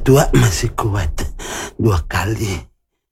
tua masih kuat 2 kali.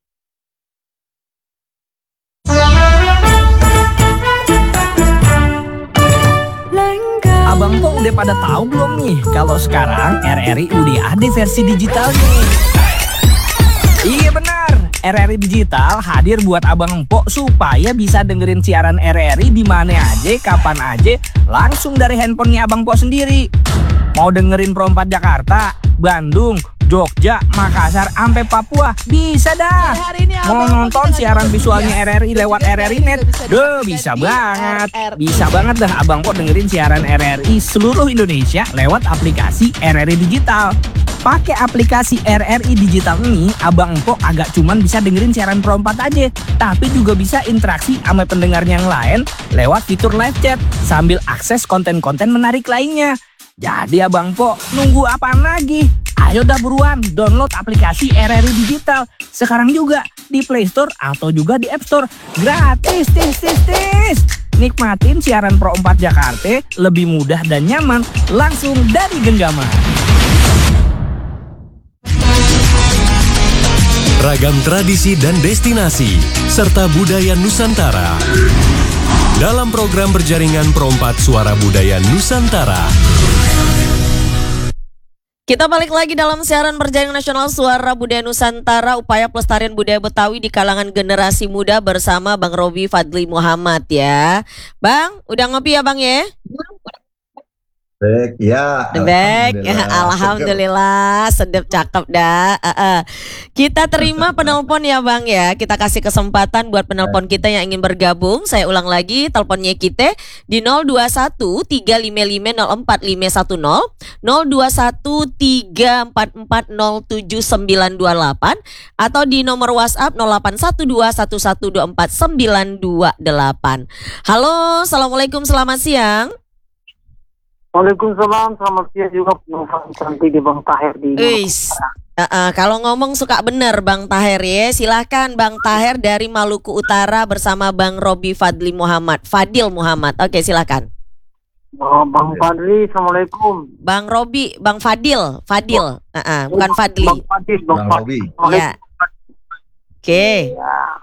Abang Po udah pada tahu belum nih kalau sekarang RRI udah ada versi digitalnya? Iya benar, RRI Digital hadir buat Abang Po supaya bisa dengerin siaran RRI di mana aja, kapan aja, langsung dari handphonenya Abang Po sendiri. Mau dengerin Pro 4 Jakarta, Bandung, Jogja, Makassar, sampai Papua, bisa dah. Mau nonton siaran visualnya RRI lewat RRI Net, bisa banget. Bisa banget dah Abang Po dengerin siaran RRI seluruh Indonesia lewat aplikasi RRI Digital. Pakai aplikasi RRI Digital ini, Abang Po agak cuman bisa dengerin siaran Pro 4 aja, tapi juga bisa interaksi sama pendengarnya yang lain lewat fitur live chat sambil akses konten-konten menarik lainnya. Jadi Abang Po, nunggu apaan lagi? Ayo dah buruan download aplikasi RRI Digital sekarang juga di Play Store atau juga di App Store. Gratis, tis. Nikmatin siaran Pro 4 Jakarta lebih mudah dan nyaman langsung dari genggaman. Ragam tradisi dan destinasi serta budaya Nusantara dalam program berjaringan Pro 4 Suara Budaya Nusantara. Kita balik lagi dalam siaran berjaringan nasional Suara Budaya Nusantara, upaya pelestarian budaya Betawi di kalangan generasi muda bersama Bang Robi Fadli Muhammad ya. Bang, udah ngopi ya Bang ya? Baik, ya. Baik, alhamdulillah, sedep cakep dah. Kita terima penelpon ya Bang ya. Kita kasih kesempatan buat penelpon kita yang ingin bergabung. Saya ulang lagi teleponnya kita di 021 355 04510, 021 344 07928 atau di nomor WhatsApp 0812 1124 928. Halo, assalamualaikum, selamat siang. Waalaikumsalam, selamat siang juga nanti di Bang Taher di. Kalau ngomong suka bener Bang Taher ya. Silahkan Bang Taher dari Maluku Utara bersama Bang Robi Fadli Muhammad, Fadil Muhammad. Oke, silahkan. Oh, Bang Fadli, assalamualaikum. Bang Robi, Bang Fadil, bukan Fadli. Bang Fadil, Bang Robi. Ya. Oke.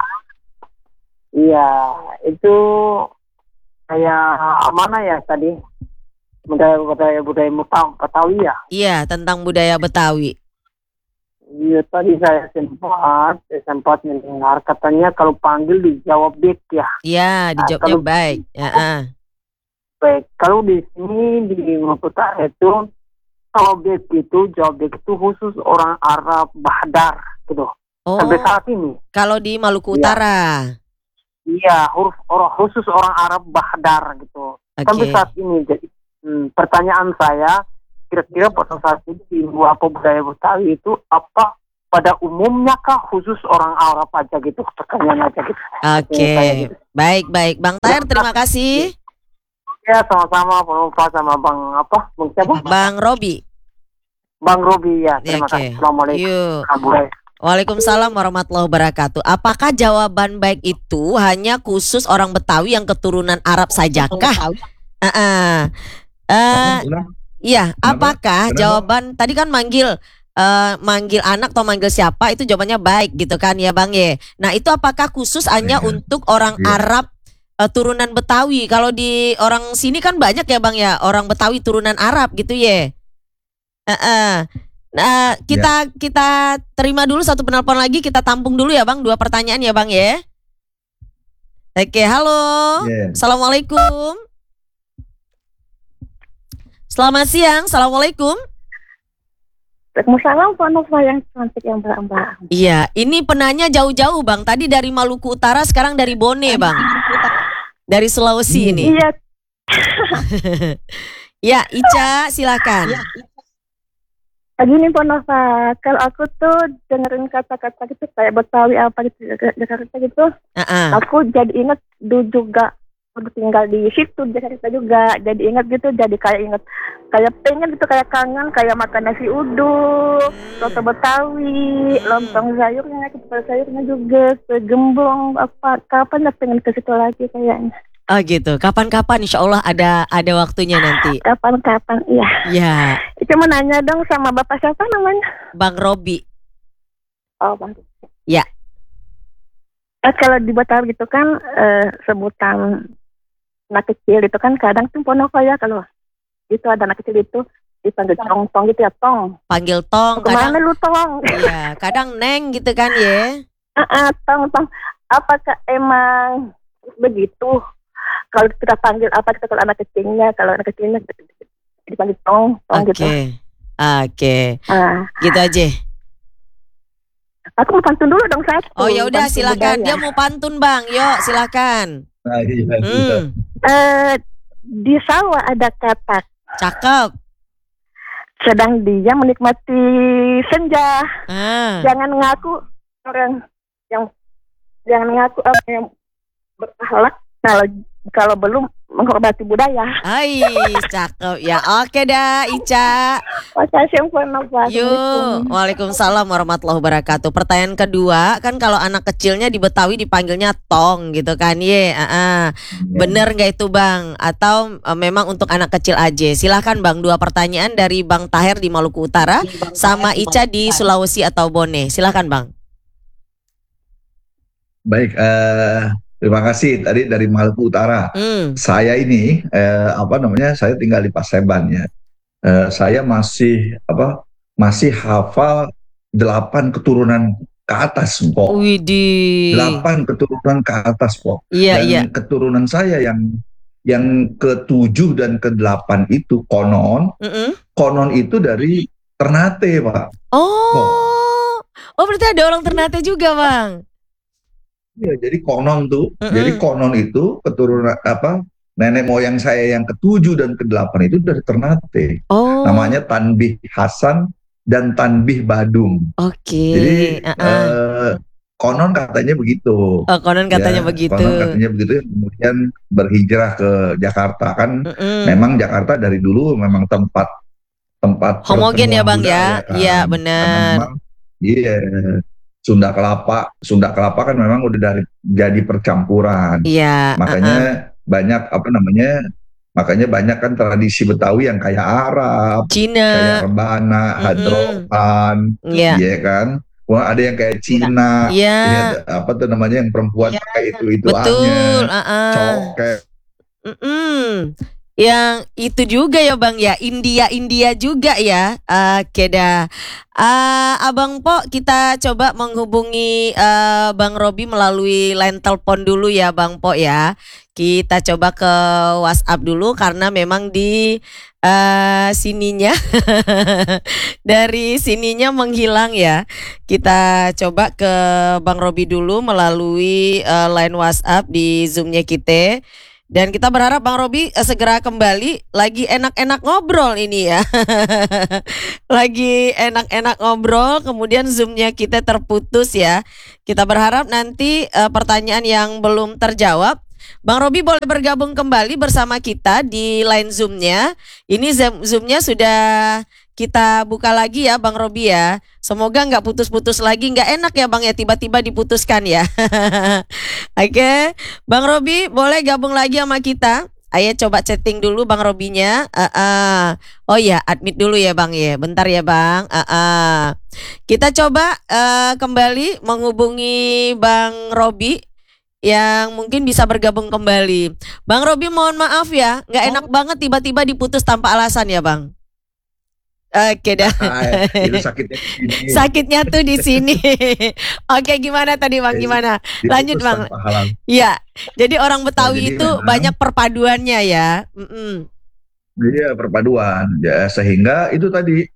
Iya, itu kayak mana ya tadi? budaya Betawi ya. Iya, tentang budaya Betawi. Iya, tadi saya sempat mendengar katanya kalau panggil dijawab baik ya. Iya, dijawabnya baik. Baik, kalau di sini di Maputa itu kalau baik itu jawab baik itu khusus orang Arab Bahdar gitu. Sampai saat ini. Kalau di Maluku Utara. Iya, khusus orang Arab Bahdar gitu. Sampai saat ini. Jadi pertanyaan saya, kira-kira pada saat ini di apa budaya Betawi itu apa pada umumnya kah khusus orang Arab aja gitu? Pertanyaan aja gitu. Oke, gitu. Baik Bang Taher, terima kasih. Ya, sama-sama Pak sama Bang siapa? Bang Robi. Bang Robi ya, terima kasih. Assalamualaikum. Waalaikumsalam warahmatullahi wabarakatuh. Apakah jawaban baik itu hanya khusus orang Betawi yang keturunan Arab sajakah? Iya, apakah jawaban tadi kan manggil anak atau manggil siapa itu jawabannya baik gitu kan ya Bang ya. Nah, itu apakah khusus hanya untuk orang Arab turunan Betawi? Kalau di orang sini kan banyak ya Bang ya, orang Betawi turunan Arab gitu ya. Nah, kita terima dulu satu penelpon lagi, kita tampung dulu ya Bang, 2 pertanyaan ya Bang ya. Oke, halo. Assalamualaikum. Selamat siang, assalamualaikum. Waalaikumsalam, Pak Nova yang cantik yang Mbak. Iya, ini penanya jauh-jauh Bang. Tadi dari Maluku Utara, sekarang dari Bone Bang. Dari Sulawesi ini. Iya. Ya, Ica, silakan. Gini Pak Nova, kalau aku tuh dengerin kata-kata gitu kayak Betawi apa gitu, Jakarta gitu, aku jadi ingat dulu juga aku tinggal di situ Jakarta juga, jadi ingat gitu, jadi kayak pengen gitu, kayak kangen, kayak makan nasi uduk, soto Betawi, lontong sayurnya, kepala sayurnya juga, gembong apa, kapan ya pengen ke situ lagi kayaknya. Oh gitu, kapan-kapan insya Allah ada waktunya nanti. Kapan-kapan, iya. Ya. cuma nanya dong sama bapak siapa namanya? Bang Robi. Oh, Bang. Ya. Kalau di Betawi gitu kan sebutan anak kecil itu kan kadang tuh ponoko ya, kalau itu ada anak kecil itu dipanggil tong gitu ya, tong. Panggil tong. Kemana lu tong? Iya, kadang neng gitu kan ya. Tong. Apakah emang begitu? Kalau kita panggil apa kita kalau anak kecilnya dipanggil tong gitu. Oke. Gitu aja. Aku mau pantun dulu dong, satu. Oh ya udah, silakan. Dia mau pantun, Bang. Yuk, silakan. Di sawah ada katak. Cakep. Sedang dia menikmati senja. Jangan ngaku orang yang berakhlak kalau belum menghormati budaya. Hai, cakep ya. Oke dah, Ica. Makasih Pak. Yuk, waalaikumsalam warahmatullahi wabarakatuh. Pertanyaan kedua, kan kalau anak kecilnya di Betawi dipanggilnya tong gitu kan, bener nggak itu Bang? Atau memang untuk anak kecil aja? Silahkan Bang, 2 pertanyaan dari Bang Taher di Maluku Utara sama Ica di Sulawesi atau Bone. Silahkan Bang. Baik, terima kasih tadi dari Maluku Utara. Saya ini saya tinggal di Paseban ya. Saya masih hafal 8 keturunan ke atas, Pok. Widih. 8 keturunan ke atas, Pok. Iya. Keturunan saya yang ke-7 dan ke-8 itu konon itu dari Ternate, Pak. Oh, berarti ada orang Ternate juga, Bang. Iya, jadi konon itu keturunan nenek moyang saya yang ke-7 dan ke-8 itu dari Ternate. Namanya Tanbih Hasan dan Tanbih Badung. Oke. Jadi konon katanya begitu. Konon katanya begitu. Konon katanya begitu. Kemudian berhijrah ke Jakarta kan. Memang Jakarta dari dulu memang tempat homogen ya Bang ya. Iya benar. Iya. Sunda Kelapa kan memang udah jadi percampuran. Iya. Makanya banyak kan tradisi Betawi yang kayak Arab, Cina, kayak Rebana, Hadroan, iya kan. Wah, ada yang kayak Cina, yang perempuan pakai itu betul, coket. Yang itu juga ya Bang ya, India juga ya. Oke dah. Abang Po, kita coba menghubungi Bang Robi melalui line telepon dulu ya Bang Po ya. Kita coba ke WhatsApp dulu karena memang di sininya dari sininya menghilang ya. Kita coba ke Bang Robi dulu melalui line WhatsApp di Zoom-nya kita. Dan kita berharap Bang Robi segera kembali. Lagi enak-enak ngobrol ini ya. Lagi enak-enak ngobrol, kemudian Zoom-nya kita terputus ya. Kita berharap nanti pertanyaan yang belum terjawab, Bang Robi boleh bergabung kembali bersama kita di line Zoom-nya. Ini Zoom-nya sudah kita buka lagi ya Bang Robi ya. Semoga nggak putus-putus lagi. Nggak enak ya Bang ya tiba-tiba diputuskan ya. Oke, Bang Robi boleh gabung lagi sama kita. Ayo coba chatting dulu Bang Robinya. Oh ya, admit dulu ya Bang ya. Bentar ya Bang. Kita coba kembali menghubungi Bang Robi yang mungkin bisa bergabung kembali. Bang Robi mohon maaf ya, nggak enak banget tiba-tiba diputus tanpa alasan ya Bang. Oke dah. Itu sakitnya di sini. Sakitnya tuh di sini. Oke, gimana tadi Bang? Gimana? Lanjut Bang. Iya. Jadi orang Betawi itu banyak perpaduannya ya. Iya, perpaduan. Ya, sehingga itu tadi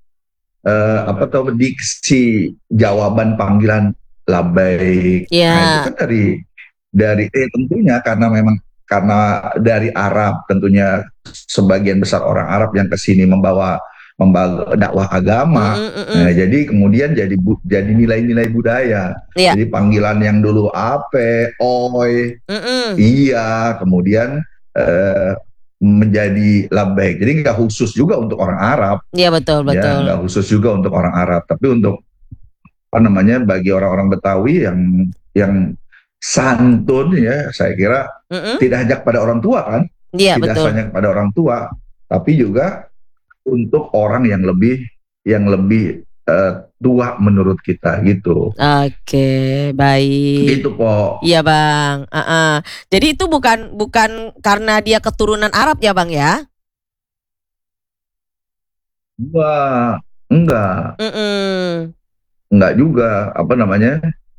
diksi jawaban panggilan labai. Yeah. Nah, itu kan dari tentunya karena dari Arab, tentunya sebagian besar orang Arab yang kesini membawa dakwah agama. Nah, jadi kemudian jadi nilai-nilai budaya. Yeah. Jadi panggilan yang dulu ape, oi, iya, kemudian menjadi labbaik. Jadi nggak khusus juga untuk orang Arab. Iya betul. Ya, nggak khusus juga untuk orang Arab, tapi untuk bagi orang-orang Betawi yang santun ya, saya kira tidak hanya pada orang tua kan. Iya tidak betul. hanya pada orang tua, tapi juga untuk orang yang lebih tua menurut kita gitu. Oke, baik. Gitu Po. Iya Bang. Jadi itu bukan karena dia keturunan Arab ya Bang ya? Enggak juga apa namanya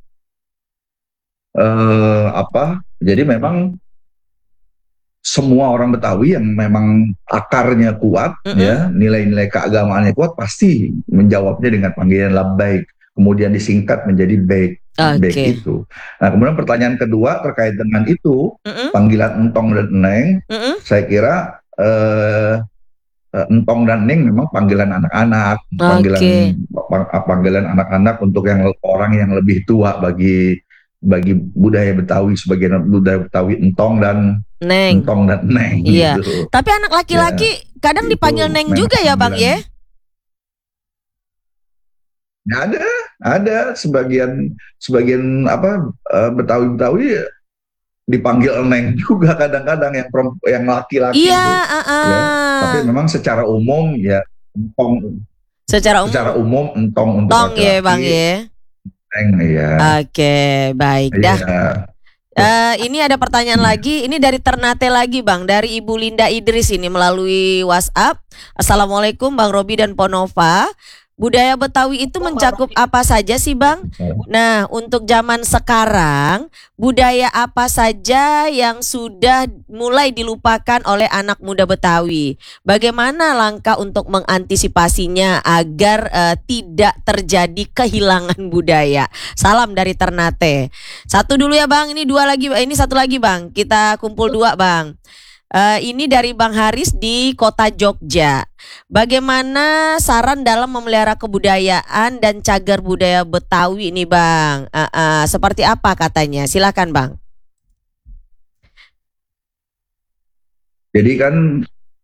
jadi memang semua orang Betawi yang memang akarnya kuat, ya nilai-nilai keagamaannya kuat, pasti menjawabnya dengan panggilan labbaik, kemudian disingkat menjadi baik. Baik itu. Nah, kemudian pertanyaan kedua terkait dengan itu, panggilan entong dan neng, saya kira entong dan neng memang panggilan anak-anak, panggilan anak-anak untuk orang yang lebih tua bagi budaya Betawi. Sebagian budaya Betawi entong dan neng. Iya. Gitu. Tapi anak laki-laki kadang dipanggil neng juga ya Bang ya? Ada sebagian Betawi dipanggil neng juga kadang-kadang yang laki-laki. Iya. Ya. Tapi memang secara umum ya entong. Secara umum entong untuk laki-laki. Ya Bang ya. Ya. Oke, baik dah. Ini ada pertanyaan lagi. Ini dari Ternate lagi Bang, dari Ibu Linda Idris ini melalui WhatsApp. Assalamualaikum Bang Robi dan Ponova. Budaya Betawi itu mencakup apa saja sih Bang? Nah, untuk zaman sekarang, budaya apa saja yang sudah mulai dilupakan oleh anak muda Betawi? Bagaimana langkah untuk mengantisipasinya agar tidak terjadi kehilangan budaya? Salam dari Ternate. Satu dulu ya Bang, ini satu lagi Bang. Kita kumpul dua Bang. Ini dari Bang Haris di Kota Jogja. Bagaimana saran dalam memelihara kebudayaan dan cagar budaya Betawi nih Bang? Seperti apa katanya? Silakan Bang. Jadi kan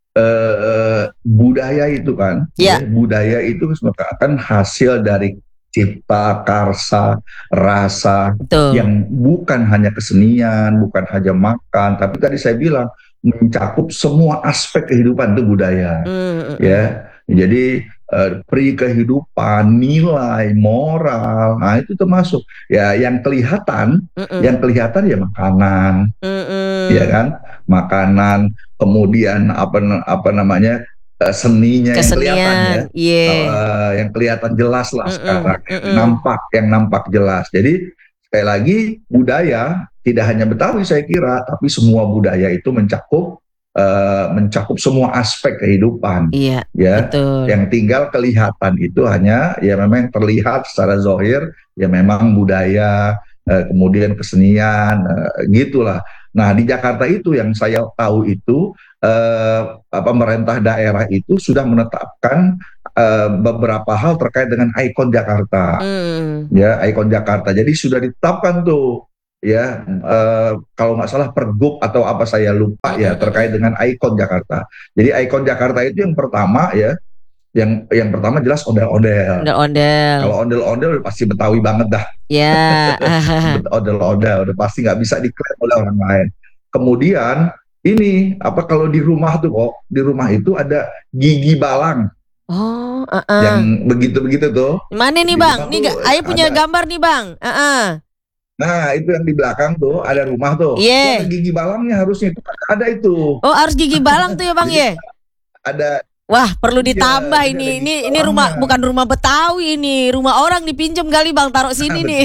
budaya itu kan, budaya itu kan hasil dari cipta karsa rasa. Betul. Yang bukan hanya kesenian, bukan hanya makan, tapi tadi saya bilang mencakup semua aspek kehidupan itu budaya. Ya, jadi peri kehidupan, nilai moral, nah itu termasuk ya yang kelihatan ya makanan, ya kan, makanan, kemudian apa namanya seninya yang kelihatan ya, yang kelihatan jelas lah sekarang, yang nampak jelas. Jadi sekali lagi budaya tidak hanya Betawi saya kira, tapi semua budaya itu mencakup semua aspek kehidupan. Iya, ya. Betul. Yang tinggal kelihatan itu hanya ya memang yang terlihat secara zahir ya memang budaya, kemudian kesenian, gitulah. Nah di Jakarta itu yang saya tahu itu pemerintah daerah itu sudah menetapkan beberapa hal terkait dengan ikon Jakarta, ya ikon Jakarta. Jadi sudah ditetapkan tuh. Ya, kalau nggak salah Pergub atau apa saya lupa ya terkait dengan ikon Jakarta. Jadi ikon Jakarta itu yang pertama ya, yang pertama jelas ondel-ondel. Kalau ondel-ondel pasti Betawi banget dah. Ya. Ondel-ondel udah pasti nggak bisa diklaim oleh orang lain. Kemudian ini kalau di rumah tuh kok, di rumah itu ada gigi balang. Yang begitu-begitu tuh. Mana nih Bang? Nih Ayo punya gambar nih Bang. Nah itu yang di belakang tuh ada rumah tuh. Ada gigi balangnya harusnya itu ada itu. Oh harus gigi balang tuh ya Bang ya? Ada. Wah perlu ditambah ini rumah bukan rumah Betawi ini, rumah orang dipinjam kali Bang taruh sini nih.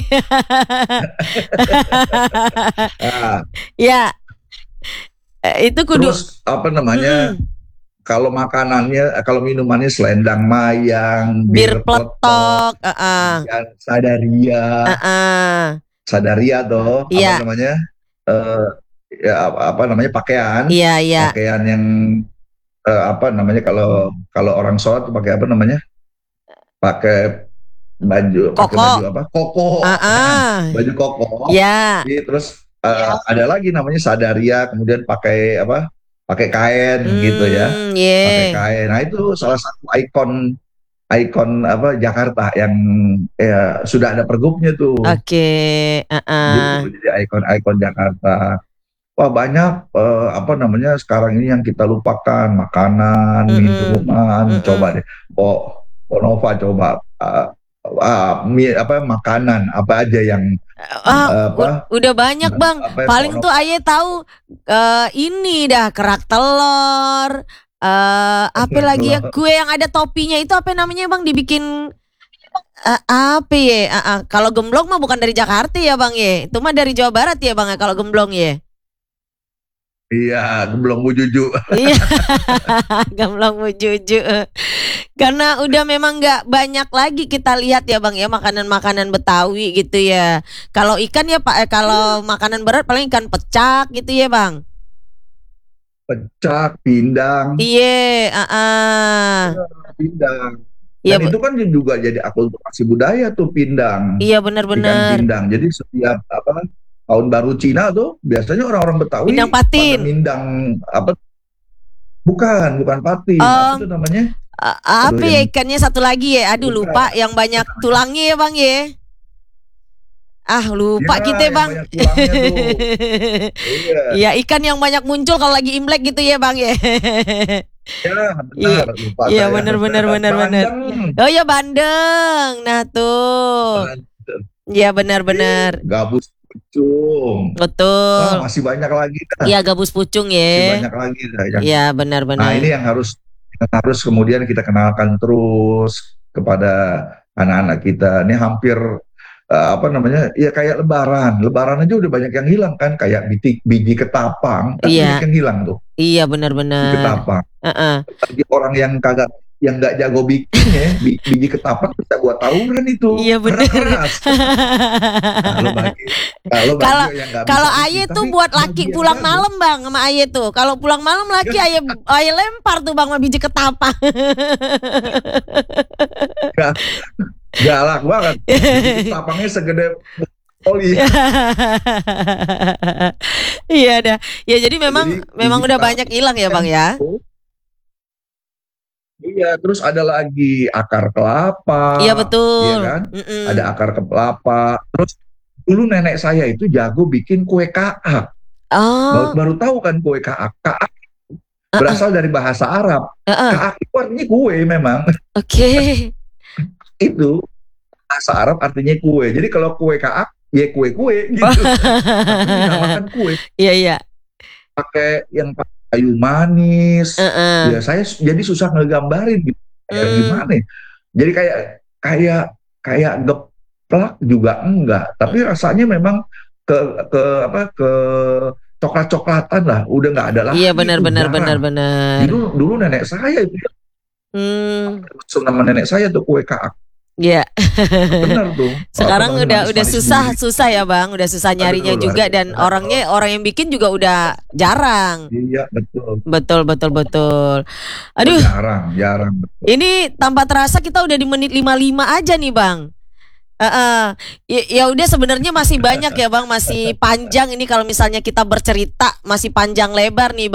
Ya. Itu kudu. Terus apa namanya? Kalau makanannya, kalau minumannya selendang mayang, bir peletok, sadaria tuh, apa namanya, apa namanya pakaian, pakaian yang apa namanya kalau orang sholat tuh pakai apa namanya, pakai baju apa, koko, baju koko, terus ada lagi namanya sadaria, kemudian pakai apa, pakai kain gitu ya, pakai kain. Nah itu salah satu ikon apa Jakarta yang sudah ada pergubnya tuh. Jadi ikon Jakarta. Wah banyak apa namanya sekarang ini yang kita lupakan, makanan, minuman, coba deh. Oh Nova coba makanan apa aja yang udah banyak Bang. Paling tuh Aye tahu ini dah kerak telur. Apa lagi ya, kue yang ada topinya itu apa namanya Bang, dibikin apa ya? Kalau gemblong mah bukan dari Jakarta ya Bang ya, itu mah dari Jawa Barat ya Bang ya kalau gemblong ya. Iya, gemblong bujuju. Iya, gemblong bujuju. Karena udah memang nggak banyak lagi kita lihat ya Bang ya makanan-makanan Betawi gitu ya. Kalau ikan ya Pak, kalau makanan berat paling ikan pecak gitu ya Bang. Pecak, pindang. Iya, pindang. Dan itu kan juga jadi akulturasi budaya tuh pindang. Iya benar-benar. Pindang. Jadi setiap tahun baru Cina tuh biasanya orang-orang Betawi pindang patin. Mindang apa? Bukan patin. Apa itu namanya? Apa ya ikannya satu lagi ya? Aduh lupa, yang banyak tulangnya ya Bang ya. Lupa ya, kita Bang. Iya, ikan yang banyak muncul kalau lagi Imlek gitu ya Bang ya. Ya benar, lupa. Iya benar. Oh ya bandeng. Nah tuh. Iya benar. Gabus pucung. Betul. Masih banyak lagi. Iya gabus pucung ya. Masih banyak lagi. Iya benar. Nah ini yang harus kemudian kita kenalkan terus kepada anak-anak kita. Ini hampir ya kayak lebaran aja udah banyak yang hilang kan, kayak biji ketapang kan banyak yang hilang tuh. Iya benar-benar. Biji ketapang. Bagi orang yang nggak jago bikin ya, biji ketapang bisa buat tawuran itu. Iya benar. Kalau Aye tuh buat laki pulang malam Bang sama Aye tuh. Kalau pulang malam laki Aye lempar tuh Bang sama biji ketapang. Galak banget. Ketapangnya segede oli. Iya dah. Ya jadi memang udah banyak hilang ya Bang ya. Iya, terus ada lagi akar kelapa. Iya betul. Iya kan? Ada akar kelapa. Terus dulu nenek saya itu jago bikin kue kaak. Baru tahu kan kue kaak. Kaak berasal dari bahasa Arab. Kaak itu artinya kue memang. Oke. Itu bahasa Arab artinya kue. Jadi kalau kue kaak ya kue-kue gitu. Tapi dinamakan kue. Iya. Pakai yang kayu manis. Ya saya jadi susah ngegambarin gitu. Gimana? Jadi kayak geplak juga enggak, tapi rasanya memang ke coklat-coklatan lah, udah nggak ada lagi. Iya benar. Dulu nenek saya itu. Nama nenek saya tuh kue kaak. Iya. Benar tuh. Sekarang udah susah ya Bang, udah susah nyarinya juga dan orang yang bikin juga udah jarang. Iya betul. Betul. Aduh. Jarang. Betul. Ini tanpa terasa kita udah di menit 55 aja nih Bang. Ya udah sebenarnya masih banyak ya Bang, masih panjang ini kalau misalnya kita bercerita masih panjang lebar nih Bang.